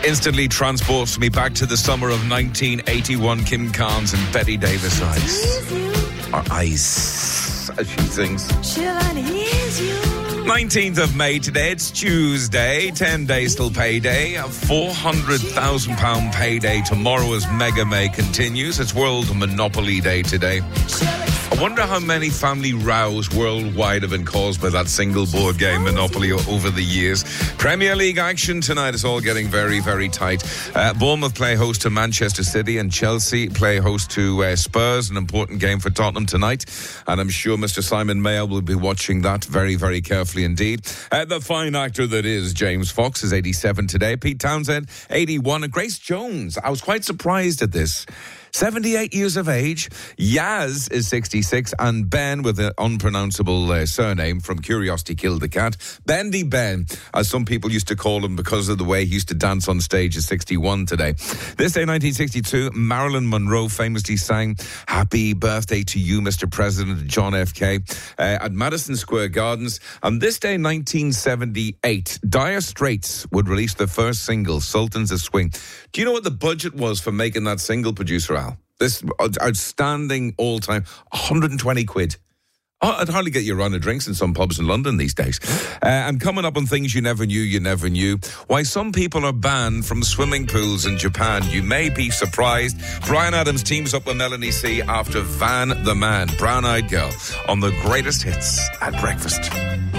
Instantly transports me back to the summer of 1981. Kim Carnes and Betty Davis eyes as she sings. 19th of May today. It's Tuesday. 10 days till payday. A £400,000 payday tomorrow as Mega May continues. It's World Monopoly Day today. I wonder how many family rows worldwide have been caused by that single board game Monopoly over the years. Premier League action tonight is all getting very, very tight. Bournemouth play host to Manchester City and Chelsea play host to Spurs. An important game for Tottenham tonight. And I'm sure Mr. Simon Mayo will be watching that very, very carefully indeed. The fine actor that is James Fox is 87 today. Pete Townsend, 81. And Grace Jones, I was quite surprised at this. 78 years of age. Yaz is 66, and Ben, with an unpronounceable surname from Curiosity Killed the Cat, Bendy Ben, as some people used to call him because of the way he used to dance on stage, is 61 today. This day, 1962, Marilyn Monroe famously sang "Happy Birthday to You, Mr. President," John F. K. At Madison Square Gardens. And this day, 1978, Dire Straits would release their first single, Sultans of Swing. Do you know what the budget was for making that single, producer Al? This outstanding all-time, 120 quid. Oh, I'd hardly get you a round of drinks in some pubs in London these days. And coming up on things you never knew. Why some people are banned from swimming pools in Japan. You may be surprised. Bryan Adams teams up with Melanie C after Van the Man, Brown Eyed Girl, on the greatest hits at breakfast.